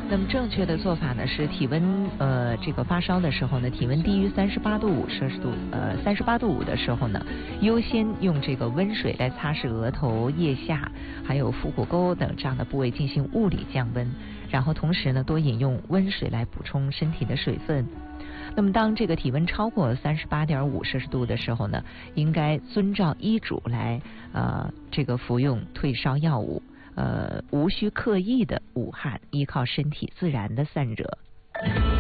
那么正确的做法呢是体温这个发烧的时候呢，体温低于38度5的时候呢，优先用这个温水来擦拭额头、腋下还有腹股沟等这样的部位进行物理降温，然后同时呢多饮用温水来补充身体的水分。那么当这个体温超过38.5摄氏度的时候呢，应该遵照医嘱来这个服用退烧药物，无需刻意的捂汗，依靠身体自然的散热。